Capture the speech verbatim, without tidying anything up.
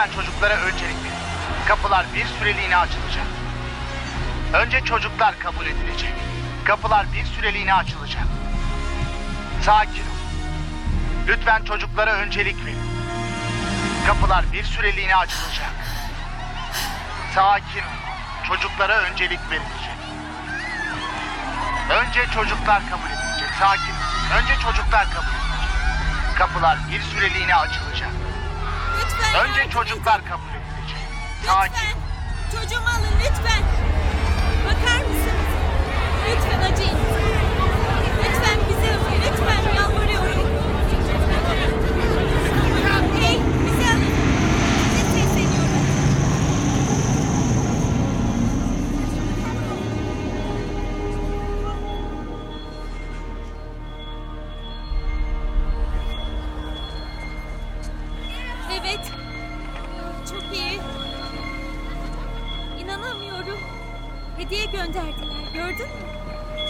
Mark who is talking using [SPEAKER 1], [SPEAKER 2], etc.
[SPEAKER 1] Lütfen çocuklara öncelik verin. Kapılar bir süreliğine açılacak. Önce çocuklar kabul edilecek. Kapılar bir süreliğine açılacak. Sakin olun. Lütfen çocuklara öncelik verin. Kapılar bir süreliğine açılacak. Sakin olun. Çocuklara öncelik verilecek. Önce çocuklar kabul edilecek. Sakin olun. Önce çocuklar kabul edilecek. Kapılar bir süreliğine açılacak.
[SPEAKER 2] Lütfen
[SPEAKER 1] Önce
[SPEAKER 2] yardım
[SPEAKER 1] çocuklar
[SPEAKER 2] edin.
[SPEAKER 1] kabul edilecek. Sakin.
[SPEAKER 2] Lütfen. Çocuğumu alın lütfen. Bakar mısınız? Lütfen acıyın. Lütfen bizi alın. Lütfen yalvarıyorum. Hey bizi alın. Size sesleniyorum. Evet. Çok iyi. İnanamıyorum. Hediye gönderdiler. Gördün mü?